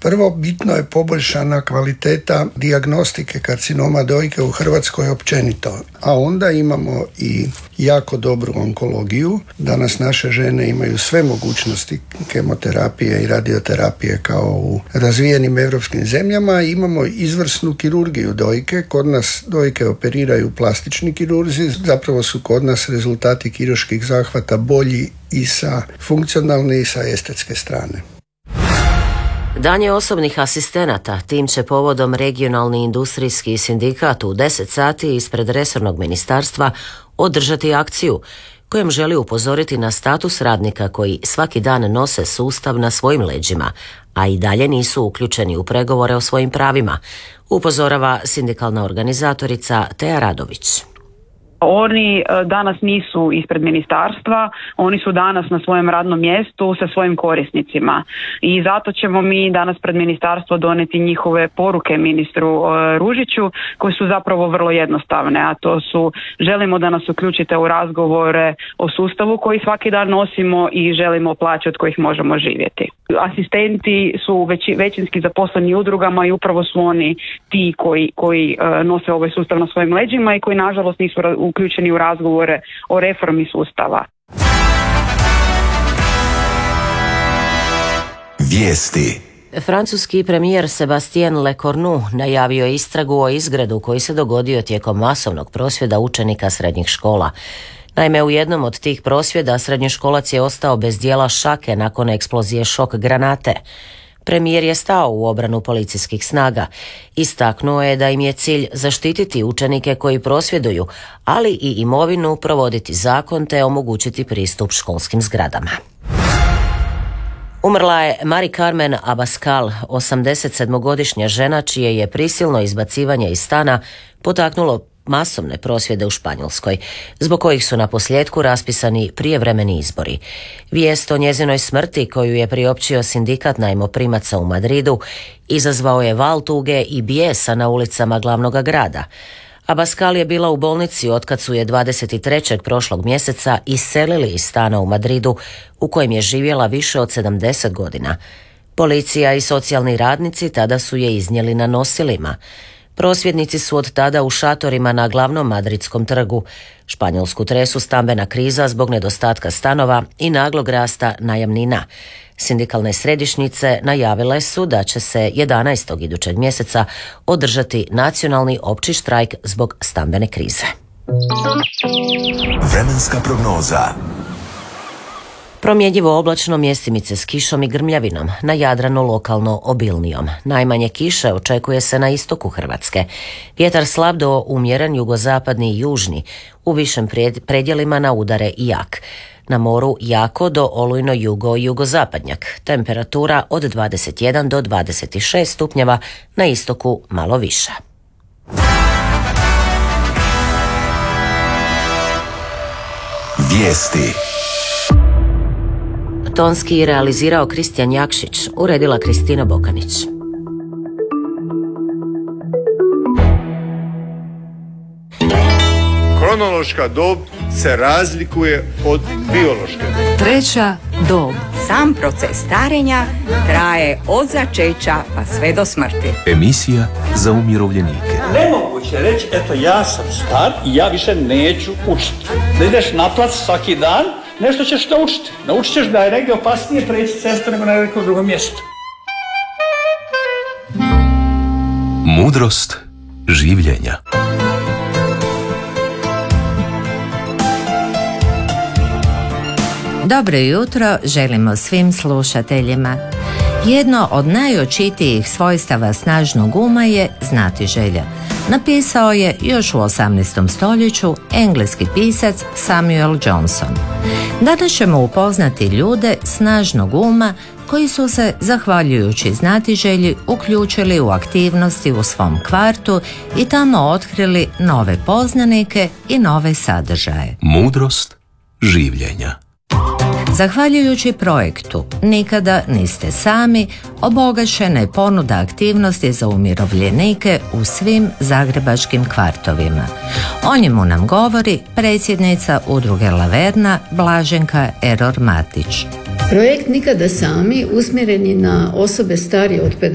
Prvo, bitno je poboljšana kvaliteta dijagnostike karcinoma dojke u Hrvatskoj općenito, a onda imamo i jako dobru onkologiju. Danas naše žene imaju sve mogućnosti kemoterapije i radioterapije kao u razvijenim europskim zemljama. Imamo izvrsnu kirurgiju dojke. Kod nas dojke operiraju plastični kirurzi. Zapravo su kod nas rezultati kirurških zahvata bolji i sa funkcionalne i sa estetske strane. Dan je osobnih asistenata. Tim će povodom regionalni industrijski sindikat u 10 sati ispred resornog ministarstva održati akciju kojom želi upozoriti na status radnika koji svaki dan nose sustav na svojim leđima, a i dalje nisu uključeni u pregovore o svojim pravima, upozorava sindikalna organizatorica Teja Radović. Oni danas nisu ispred ministarstva, oni su danas na svojem radnom mjestu sa svojim korisnicima i zato ćemo mi danas pred ministarstvo donijeti njihove poruke ministru Ružiću koje su zapravo vrlo jednostavne, a to su: želimo da nas uključite u razgovore o sustavu koji svaki dan nosimo i želimo plaće od kojih možemo živjeti. Asistenti su većinski zaposleni udrugama i upravo su oni ti koji nose ovaj sustav na svojim leđima i koji nažalost nisu uključeni u razgovore o reformi sustava. Vijesti. Francuski premijer Sébastien Lecornu najavio je istragu o izgredu koji se dogodio tijekom masovnog prosvjeda učenika srednjih škola. Naime, u jednom od tih prosvjeda srednjoškolac je ostao bez dijela šake nakon eksplozije šok granate. Premijer je stao u obranu policijskih snaga. Istaknuo je da im je cilj zaštititi učenike koji prosvjeduju, ali i imovinu, provoditi zakon te omogućiti pristup školskim zgradama. Umrla je Marie-Carmen Abascal, 87-godišnja žena čije je prisilno izbacivanje iz stana potaknulo masovne prosvjede u Španjolskoj, zbog kojih su naposljetku raspisani prijevremeni izbori. Vijest o njezinoj smrti, koju je priopćio sindikat najmoprimaca u Madridu, izazvao je val tuge i bijesa na ulicama glavnog grada. Abascal je bila u bolnici otkad su je 23. prošlog mjeseca iselili iz stana u Madridu, u kojem je živjela više od 70 godina. Policija i socijalni radnici tada su je iznijeli na nosilima. Prosvjednici su od tada u šatorima na glavnom madridskom trgu. Španjolsku tresu stambena kriza zbog nedostatka stanova i naglog rasta najamnina. Sindikalne središnjice najavile su da će se 11. idućeg mjeseca održati nacionalni opći štrajk zbog stambene krize. Vremenska prognoza. Promjenjivo oblačno, mjestimice s kišom i grmljavinom, na Jadranu lokalno obilnijom. Najmanje kiše očekuje se na istoku Hrvatske. Vjetar slab do umjeren jugozapadni i južni, u višim predjelima na udare i jak. Na moru jako do olujno jugo i jugozapadnjak. Temperatura od 21 do 26 stupnjeva, na istoku malo više. Vijesti. Tonski realizirao Kristijan Jakšić, uredila Kristina Bokanić. Kronološka dob se razlikuje od biološke dobi. Treća dob. Sam proces starenja traje od začeća pa sve do smrti. Emisija za umirovljenike. Nemoguće reći, eto ja sam star i ja više neću učiti. Da ideš na plac svaki dan, nešto ćeš naučiti. Naučit ćeš da je negdje opasnije preći cestu nego na nekom drugom mjestu. Mudrost življenja. Dobro jutro želimo svim slušateljima. Jedno od najočitijih svojstava snažnog uma je znatiželja. Napisao je još u 18. stoljeću engleski pisac Samuel Johnson. Danas ćemo upoznati ljude snažnog uma koji su se, zahvaljujući znatiželji, uključili u aktivnosti u svom kvartu i tamo otkrili nove poznanike i nove sadržaje. Mudrost življenja. Zahvaljujući projektu Nikada niste sami, obogaćena je ponuda aktivnosti za umirovljenike u svim zagrebačkim kvartovima. O njemu nam govori predsjednica udruge Laverna Blaženka Error Matić. Projekt Nikada sami usmjeren je na osobe starije od